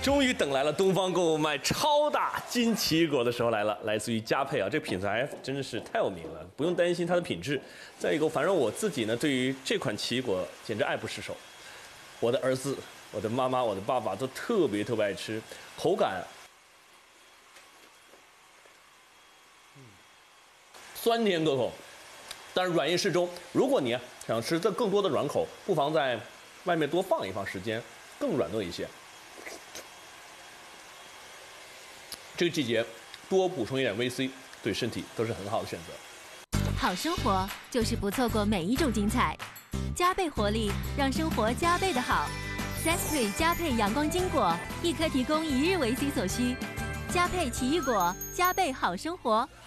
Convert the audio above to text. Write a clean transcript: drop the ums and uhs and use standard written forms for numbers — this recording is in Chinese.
终于等来了东方购物卖超大金奇异果的时候来了，来自于佳沛啊，这品牌真的是太有名了，不用担心它的品质。再一个，反正我自己呢，对于这款奇异果简直爱不释手。我的儿子、我的妈妈、我的爸爸都特别爱吃，口感酸甜可口，但是软硬适中。如果你想吃更多的软口，不妨在外面多放一放时间，更软糯一些。这个季节多补充一点 VC， 对身体都是很好的选择。 好生活就是不错过每一种精彩，加倍活力让生活加倍的好。Zespri 加倍阳光金果，一颗提供1日维 C 所需。加倍奇异果，加倍好生活。